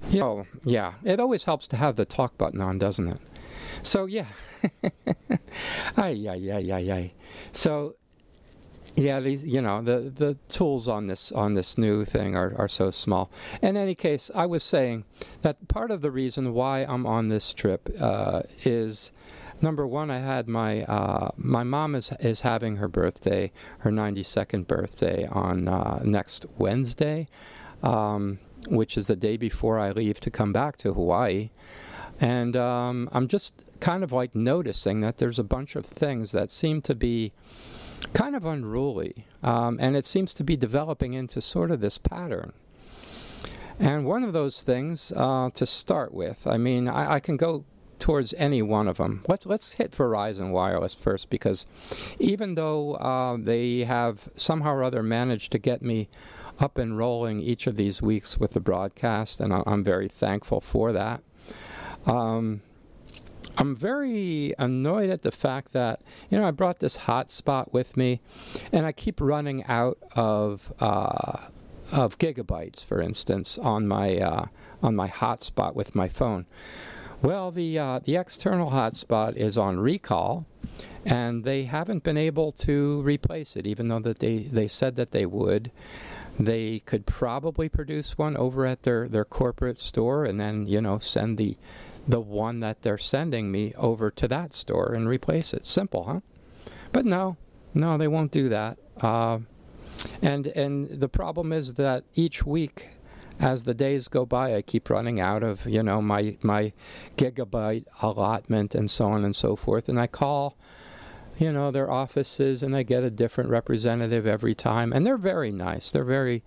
Yeah. It always helps to have the talk button on, doesn't it? So, yeah. Ay, ay, ay, ay, ay. So, yeah, the tools on this new thing are so small. In any case, I was saying that part of the reason why I'm on this trip is number one. I had my mom is having her birthday, her 92nd birthday on next Wednesday, which is the day before I leave to come back to Hawaii, and I'm just kind of like noticing that there's a bunch of things that seem to be kind of unruly, and it seems to be developing into sort of this pattern. And one of those things, to start with, I mean, I can go towards any one of them. Let's hit Verizon Wireless first, because even though they have somehow or other managed to get me up and rolling each of these weeks with the broadcast, and I'm very thankful for that. I'm very annoyed at the fact that, I brought this hotspot with me, and I keep running out of gigabytes, for instance, on my hotspot with my phone. Well, the external hotspot is on recall, and they haven't been able to replace it, even though that they said that they would. They could probably produce one over at their corporate store, and then send the one that they're sending me over to that store and replace it. Simple, huh? But no, they won't do that. And the problem is that each week, as the days go by, I keep running out of my gigabyte allotment and so on and so forth. And I call their offices, and I get a different representative every time, and they're very nice. They're very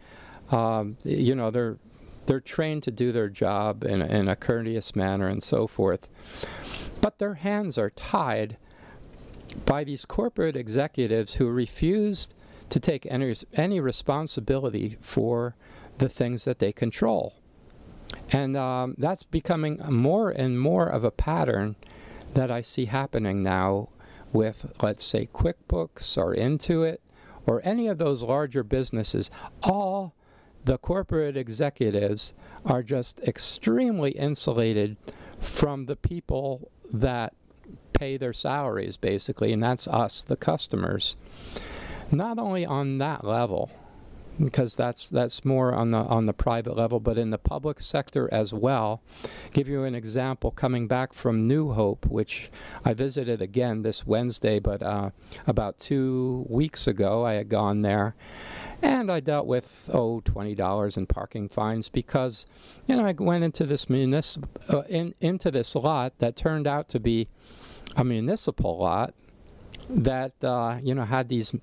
they're trained to do their job in a courteous manner and so forth. But their hands are tied by these corporate executives who refuse to take any responsibility for the things that they control. And that's becoming more and more of a pattern that I see happening now with, let's say, QuickBooks or Intuit or any of those larger businesses. All the corporate executives are just extremely insulated from the people that pay their salaries, basically, and that's us, the customers. Not only on that level, because that's more on the private level, but in the public sector as well. Give you an example, coming back from New Hope, which I visited again this Wednesday, but about 2 weeks ago I had gone there, and I dealt with $20 in parking fines because I went into this into this lot that turned out to be a municipal lot that had these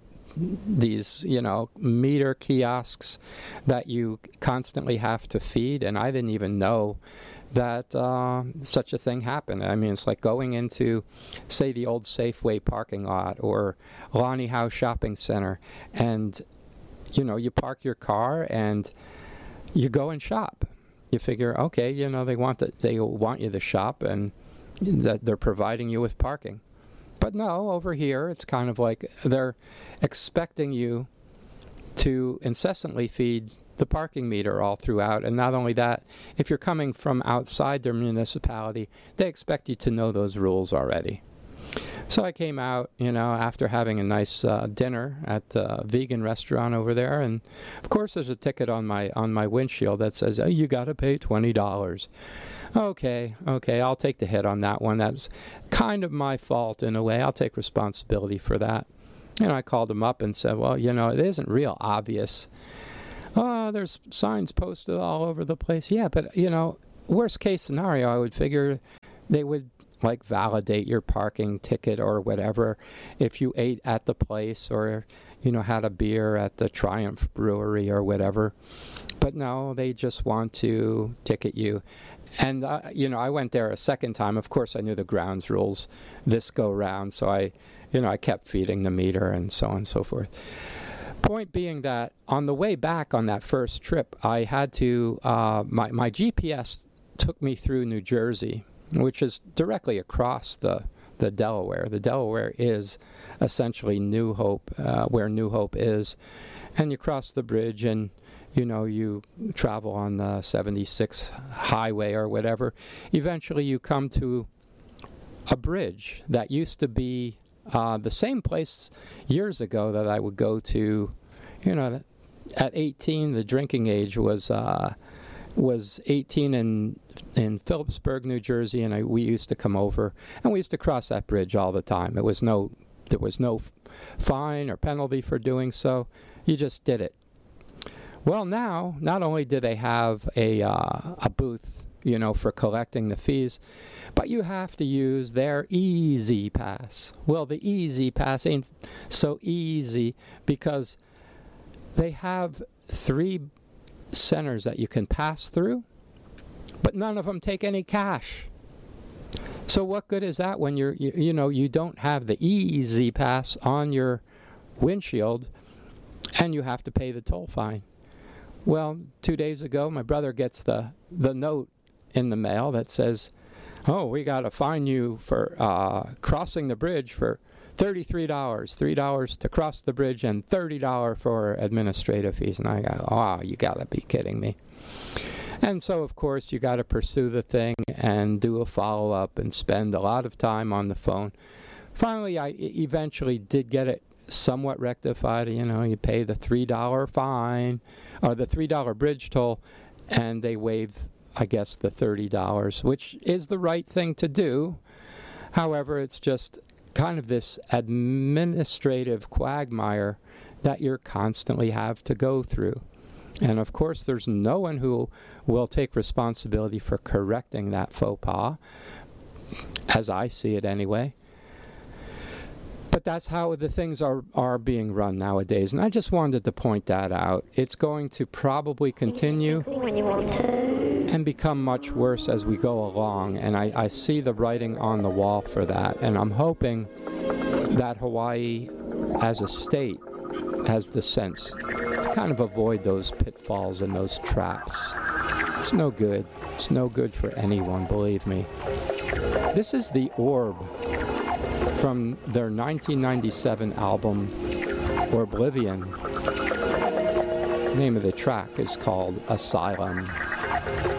meter kiosks that you constantly have to feed, and I didn't even know that such a thing happened. I mean, it's like going into, say, the old Safeway parking lot or Lonnie House Shopping Center, and you park your car and you go and shop. You figure, okay, they want you to shop, and that they're providing you with parking. But no, over here, it's kind of like they're expecting you to incessantly feed the parking meter all throughout. And not only that, if you're coming from outside their municipality, they expect you to know those rules already. So I came out, after having a nice dinner at the vegan restaurant over there, and of course there's a ticket on my windshield that says, you got to pay $20. Okay, I'll take the hit on that one. That's kind of my fault in a way. I'll take responsibility for that. I called them up and said, well, it isn't real obvious. There's signs posted all over the place. Yeah, but, worst case scenario, I would figure they would validate your parking ticket or whatever if you ate at the place or had a beer at the Triumph Brewery or whatever. But no, they just want to ticket you. And I went there a second time. Of course, I knew the grounds rules this go round, so I kept feeding the meter and so on and so forth. Point being that on the way back on that first trip, I had to my GPS took me through New Jersey, which is directly across the Delaware. The Delaware is essentially New Hope, where New Hope is. And you cross the bridge and you travel on the 76 highway or whatever. Eventually you come to a bridge that used to be the same place years ago that I would go to. At 18, the drinking age was 18 in Phillipsburg, New Jersey, and we used to come over, and we used to cross that bridge all the time. There was no fine or penalty for doing so. You just did it. Well, now, not only do they have a booth, for collecting the fees, but you have to use their Easy Pass. Well, the Easy Pass ain't so easy because they have 3 centers that you can pass through, but none of them take any cash. So what good is that when you don't have the Easy Pass on your windshield and you have to pay the toll fine? Well, 2 days ago, my brother gets the note in the mail that says, "Oh, we got to fine you for crossing the bridge for $33, $3 to cross the bridge and $30 for administrative fees." And I go, "Oh, you got to be kidding me." And so, of course, you got to pursue the thing and do a follow-up and spend a lot of time on the phone. Finally, I eventually did get it somewhat rectified. You pay the $3 fine or the $3 bridge toll, and they waive, I guess, the $30, which is the right thing to do. However, it's just kind of this administrative quagmire that you constantly have to go through. And of course, there's no one who will take responsibility for correcting that faux pas, as I see it anyway. But that's how the things are being run nowadays. And I just wanted to point that out. It's going to probably continue and become much worse as we go along. And I see the writing on the wall for that. And I'm hoping that Hawaii, as a state, has the sense to kind of avoid those pitfalls and those traps. It's no good. It's no good for anyone, believe me. This is The Orb from their 1997 album, Orblivion. The name of the track is called Asylum.